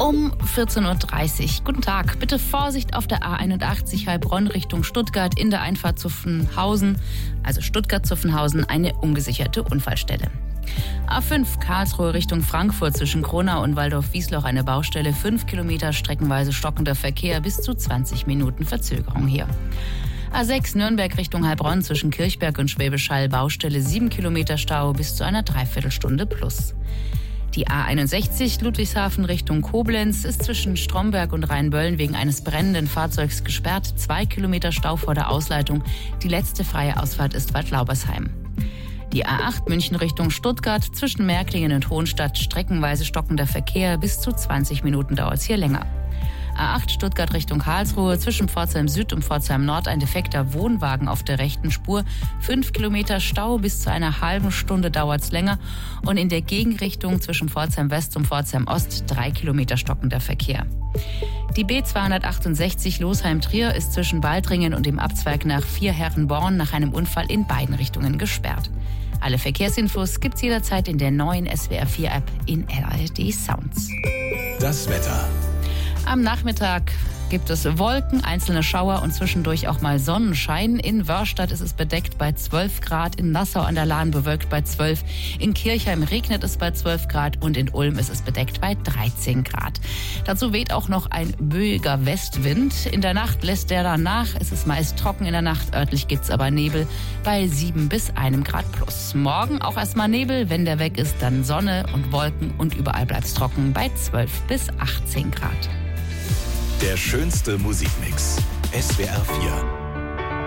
Um 14.30 Uhr. Guten Tag. Bitte Vorsicht auf der A81 Heilbronn Richtung Stuttgart in der Einfahrt Zuffenhausen, also Stuttgart-Zuffenhausen, eine ungesicherte Unfallstelle. A5 Karlsruhe Richtung Frankfurt zwischen Kronau und Waldorf-Wiesloch eine Baustelle, 5 Kilometer streckenweise stockender Verkehr, bis zu 20 Minuten Verzögerung hier. A6 Nürnberg Richtung Heilbronn zwischen Kirchberg und Schwäbisch Hall Baustelle, 7 Kilometer Stau bis zu einer Dreiviertelstunde plus. Die A61 Ludwigshafen Richtung Koblenz ist zwischen Stromberg und Rheinböllen wegen eines brennenden Fahrzeugs gesperrt. 2 Kilometer Stau vor der Ausleitung. Die letzte freie Ausfahrt ist Waldlaubersheim. Die A8 München Richtung Stuttgart zwischen Märklingen und Hohenstadt streckenweise stockender Verkehr. Bis zu 20 Minuten dauert es hier länger. A8 Stuttgart Richtung Karlsruhe zwischen Pforzheim Süd und Pforzheim Nord ein defekter Wohnwagen auf der rechten Spur. 5 Kilometer Stau, bis zu einer halben Stunde dauert es länger. Und in der Gegenrichtung zwischen Pforzheim West und Pforzheim Ost 3 Kilometer stockender Verkehr. Die B268 Losheim-Trier ist zwischen Baldringen und dem Abzweig nach Vierherrenborn nach einem Unfall in beiden Richtungen gesperrt. Alle Verkehrsinfos gibt's jederzeit in der neuen SWR4-App in ARD Sounds. Das Wetter. Am Nachmittag gibt es Wolken, einzelne Schauer und zwischendurch auch mal Sonnenschein. In Wörrstadt ist es bedeckt bei 12 Grad, in Nassau an der Lahn bewölkt bei 12, in Kirchheim regnet es bei 12 Grad und in Ulm ist es bedeckt bei 13 Grad. Dazu weht auch noch ein böiger Westwind. In der Nacht lässt der dann nach, es ist meist trocken in der Nacht, örtlich gibt's aber Nebel bei 7 bis 1 Grad plus. Morgen auch erstmal Nebel, wenn der weg ist, dann Sonne und Wolken und überall bleibt's trocken bei 12 bis 18 Grad. Der schönste Musikmix. SWR 4.